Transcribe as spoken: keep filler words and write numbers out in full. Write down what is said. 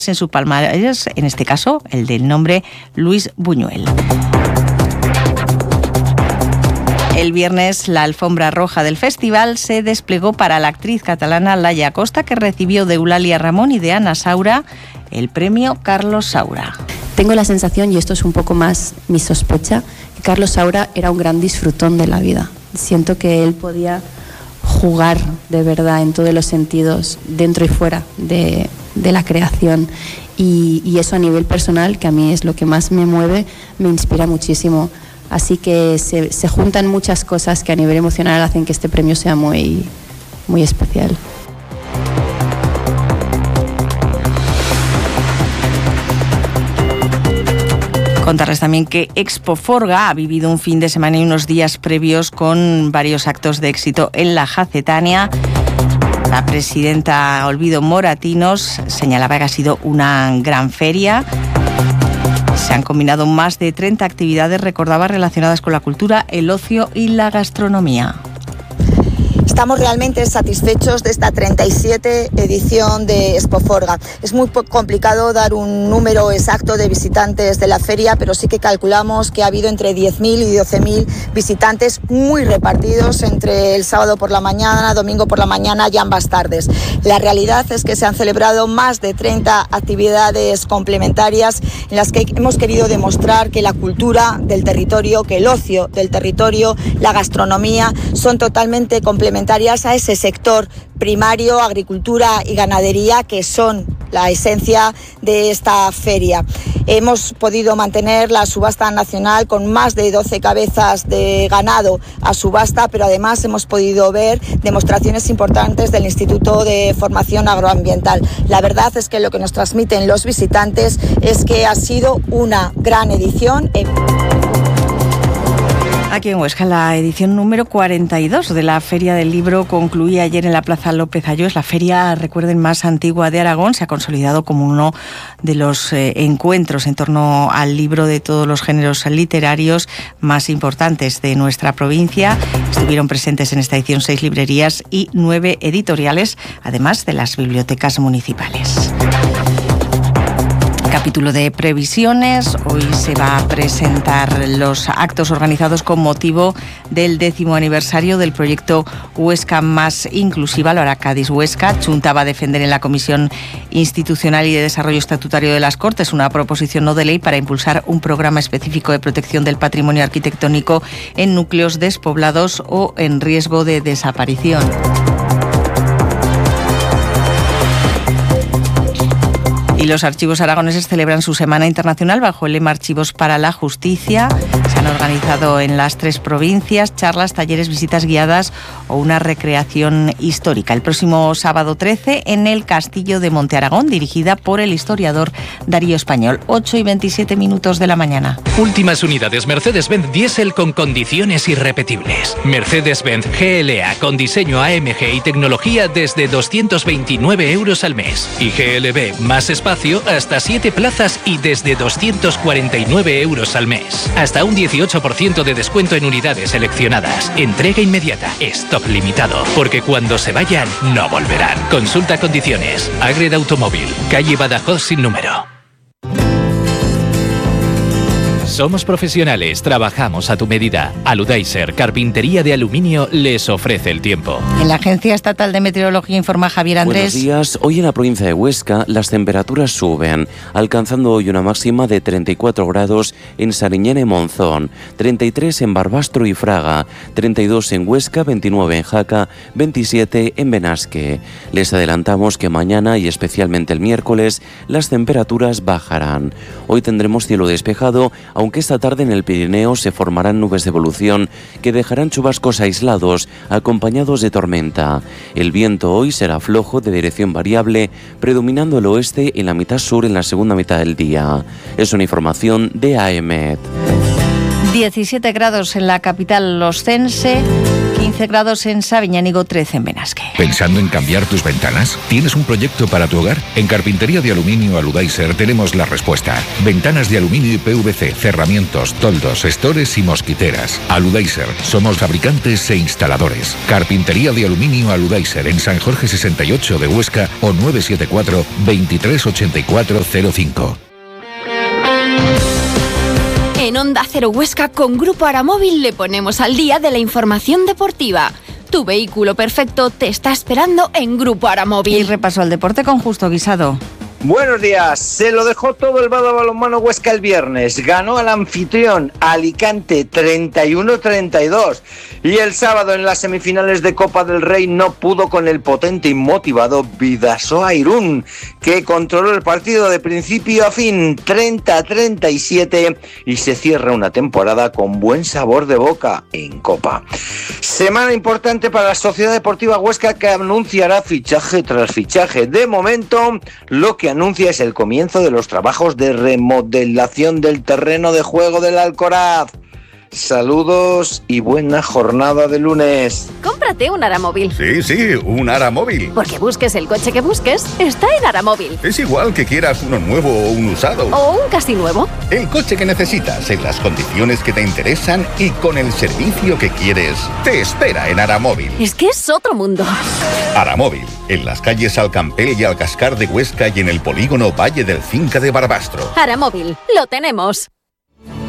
en su palmarés, en este caso el del nombre Luis Buñuel. El viernes, la alfombra roja del festival se desplegó para la actriz catalana Laia Costa, que recibió de Eulalia Ramón y de Ana Saura el premio Carlos Saura. Tengo la sensación, y esto es un poco más mi sospecha, que Carlos Saura era un gran disfrutón de la vida. Siento que él podía jugar de verdad en todos los sentidos, dentro y fuera de, de la creación. Y, y eso a nivel personal, que a mí es lo que más me mueve, me inspira muchísimo. Así que se, se juntan muchas cosas que a nivel emocional hacen que este premio sea muy, muy especial. Contarles también que Expo Forga ha vivido un fin de semana y unos días previos con varios actos de éxito en la Jacetania. La presidenta Olvido Moratinos señalaba que ha sido una gran feria. Se han combinado más de treinta actividades, recordaba, relacionadas con la cultura, el ocio y la gastronomía. Estamos realmente satisfechos de esta treinta y siete edición de Expo Forga. Es muy complicado dar un número exacto de visitantes de la feria, pero sí que calculamos que ha habido entre diez mil y doce mil visitantes muy repartidos entre el sábado por la mañana, domingo por la mañana y ambas tardes. La realidad es que se han celebrado más de treinta actividades complementarias en las que hemos querido demostrar que la cultura del territorio, que el ocio del territorio, la gastronomía son totalmente complementarias a ese sector primario, agricultura y ganadería, que son la esencia de esta feria. Hemos podido mantener la subasta nacional con más de doce cabezas de ganado a subasta, pero además hemos podido ver demostraciones importantes del Instituto de Formación Agroambiental. La verdad es que lo que nos transmiten los visitantes es que ha sido una gran edición. Aquí en Huesca, la edición número cuarenta y dos de la Feria del Libro concluía ayer en la Plaza López Ayós. La feria, recuerden, más antigua de Aragón, se ha consolidado como uno de los eh, encuentros en torno al libro de todos los géneros literarios más importantes de nuestra provincia. Estuvieron presentes en esta edición seis librerías y nueve editoriales, además de las bibliotecas municipales. Capítulo de previsiones. Hoy se va a presentar los actos organizados con motivo del décimo aniversario del proyecto Huesca Más Inclusiva. Lo hará Cádiz Huesca. Chunta va a defender en la Comisión Institucional y de Desarrollo Estatutario de las Cortes una proposición no de ley para impulsar un programa específico de protección del patrimonio arquitectónico en núcleos despoblados o en riesgo de desaparición. Y los archivos aragoneses celebran su Semana Internacional bajo el lema Archivos para la Justicia. Se han organizado en las tres provincias charlas, talleres, visitas guiadas o una recreación histórica. El próximo sábado trece en el Castillo de Monte Aragón, dirigida por el historiador Darío Español. ocho y veintisiete minutos de la mañana. Últimas unidades Mercedes-Benz Diesel con condiciones irrepetibles. Mercedes-Benz G L A con diseño A M G y tecnología desde doscientos veintinueve euros al mes. Y G L B más espacio hasta siete plazas y desde doscientos cuarenta y nueve euros al mes. Hasta un dieciocho por ciento de descuento en unidades seleccionadas. Entrega inmediata. Stock limitado. Porque cuando se vayan, no volverán. Consulta condiciones. Agreda Automóvil. Calle Badajoz sin número. Somos profesionales, trabajamos a tu medida. Aludaiser, carpintería de aluminio, les ofrece el tiempo. En la Agencia Estatal de Meteorología informa Javier Andrés. Buenos días. Hoy en la provincia de Huesca las temperaturas suben, alcanzando hoy una máxima de treinta y cuatro grados en Sariñena y Monzón, treinta y tres en Barbastro y Fraga, treinta y dos en Huesca, veintinueve en Jaca, veintisiete en Benasque. Les adelantamos que mañana y especialmente el miércoles las temperaturas bajarán. Hoy tendremos cielo despejado, aunque esta tarde en el Pirineo se formarán nubes de evolución que dejarán chubascos aislados acompañados de tormenta. El viento hoy será flojo de dirección variable, predominando el oeste en la mitad sur en la segunda mitad del día. Es una información de A E M E T. diecisiete grados en la capital oscense, quince grados en Sabiñánigo, trece en Benasque. ¿Pensando en cambiar tus ventanas? ¿Tienes un proyecto para tu hogar? En Carpintería de Aluminio Aludaiser tenemos la respuesta. Ventanas de aluminio y P V C, cerramientos, toldos, estores y mosquiteras. Aludaiser, somos fabricantes e instaladores. Carpintería de Aluminio Aludaiser en San Jorge sesenta y ocho de Huesca o nueve siete cuatro, veintitrés ochenta y cuatro cero cinco. En Onda Cero Huesca con Grupo Aramóvil le ponemos al día de la información deportiva. Tu vehículo perfecto te está esperando en Grupo Aramóvil. Y repaso al deporte con Justo Guisado. Buenos días, se lo dejó todo el Bada Balonmano Huesca el viernes, ganó al anfitrión Alicante treinta y uno a treinta y dos y el sábado en las semifinales de Copa del Rey no pudo con el potente y motivado Bidasoa Irún, que controló el partido de principio a fin treinta a treinta y siete y se cierra una temporada con buen sabor de boca en Copa. Semana importante para la Sociedad Deportiva Huesca, que anunciará fichaje tras fichaje. De momento, lo que anuncia es el comienzo de los trabajos de remodelación del terreno de juego del Alcoraz. Saludos y buena jornada de lunes. Cómprate un Aramóvil. Sí, sí, un Aramóvil. Porque busques el coche que busques, está en Aramóvil. Es igual que quieras uno nuevo o un usado. O un casi nuevo. El coche que necesitas, en las condiciones que te interesan y con el servicio que quieres, te espera en Aramóvil. Es que es otro mundo. Aramóvil, en las calles Alcampel y Alcascar de Huesca y en el polígono Valle del Cinca de Barbastro. Aramóvil, lo tenemos.